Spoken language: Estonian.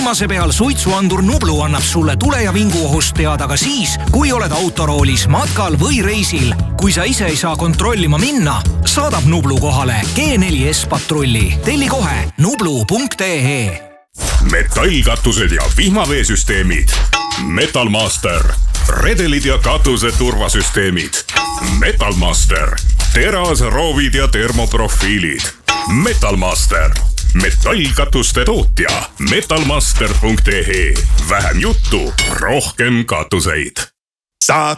viimase peal suitsuandur Nublu annab sulle tule- ja vinguohust teada ka siis, kui oled autoroolis, matkal või reisil. Kui sa ise ei saa kontrollima minna, saadab Nublu kohale G4S patrulli. Telli kohe nublu.ee. Metallkatused ja vihmaveesüsteemid. Metalmaster. Redelid ja katuse turvasüsteemid. Metalmaster. Terasroovid ja termoprofiilid. Metalmaster. Metallkatuste tootja. Metalmaster.ee. Vähem juttu, rohkem katuseid.